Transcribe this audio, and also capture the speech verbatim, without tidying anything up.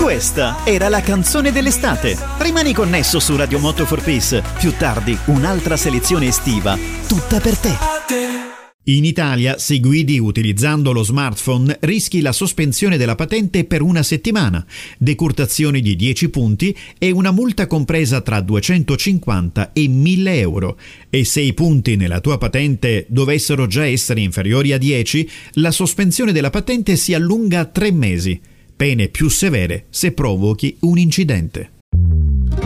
Questa era la canzone dell'estate. Rimani connesso su Radio Moto for Peace. Più tardi un'altra selezione estiva, tutta per te. In Italia, se guidi utilizzando lo smartphone, rischi la sospensione della patente per una settimana, decurtazioni di dieci punti e una multa compresa tra duecentocinquanta e mille euro. E se i punti nella tua patente dovessero già essere inferiori a dieci, la sospensione della patente si allunga a tre mesi. Pene più severe se provochi un incidente.